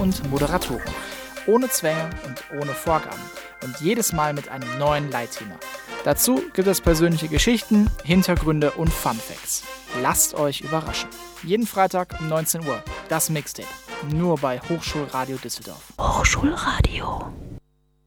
und Moderatoren. Ohne Zwänge und ohne Vorgaben. Und jedes Mal mit einem neuen Leitthema. Dazu gibt es persönliche Geschichten, Hintergründe und Funfacts. Lasst euch überraschen. Jeden Freitag um 19 Uhr. Das Mixtape. Nur bei Hochschulradio Düsseldorf. Hochschulradio.